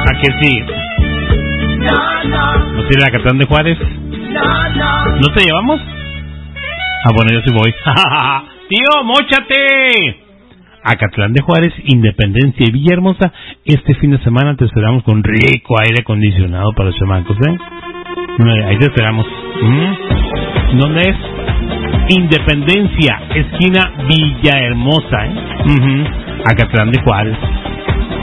¿A que sí? ¿No tiene Acatlán de Juárez? ¿No te llevamos? Ah, bueno, yo sí voy. ¡Tío, móchate! Acatlán de Juárez, Independencia y Villahermosa. Este fin de semana te esperamos con rico aire acondicionado para los chamacos, ¿eh? Ahí te esperamos. ¿Dónde es? Independencia, esquina Villahermosa, ¿eh? Acatlán de Juárez.